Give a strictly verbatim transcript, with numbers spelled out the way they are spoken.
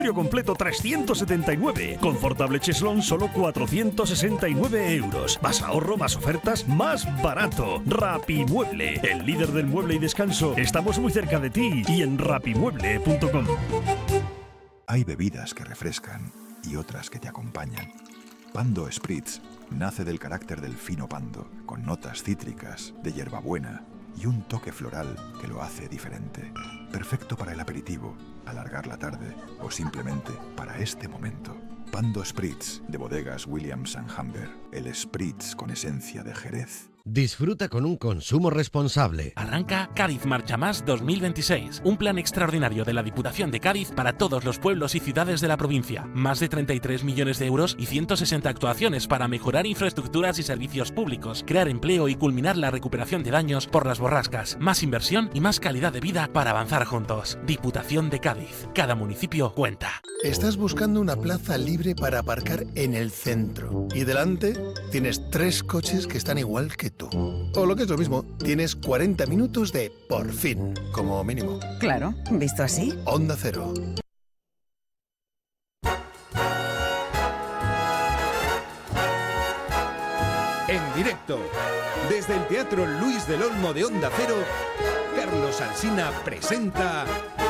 completo trescientos setenta y nueve. Confortable cheslón solo cuatrocientos sesenta y nueve euros. Más ahorro, más ofertas, más barato. Rapimueble, el líder del mueble y descanso. Estamos muy cerca de ti y en rapimueble punto com. Hay bebidas que refrescan y otras que te acompañan. Pando Spritz nace del carácter del fino pando, con notas cítricas, de hierbabuena y un toque floral que lo hace diferente. Perfecto para el aperitivo, alargar la tarde o simplemente para este momento. Pando Spritz, de bodegas Williams and Humber. El Spritz con esencia de Jerez. Disfruta con un consumo responsable. Arranca Cádiz Marcha Más dos mil veintiséis, un plan extraordinario de la Diputación de Cádiz para todos los pueblos y ciudades de la provincia. Más de treinta y tres millones de euros y ciento sesenta actuaciones para mejorar infraestructuras y servicios públicos, crear empleo y culminar la recuperación de daños por las borrascas. Más inversión y más calidad de vida para avanzar juntos. Diputación de Cádiz. Cada municipio cuenta. Estás buscando una plaza libre para aparcar en el centro y delante tienes tres coches que están igual que tú. O lo que es lo mismo, tienes cuarenta minutos de por fin, como mínimo. Claro, visto así. Onda Cero. En directo, desde el Teatro Luis del Olmo de Onda Cero, Carlos Alsina presenta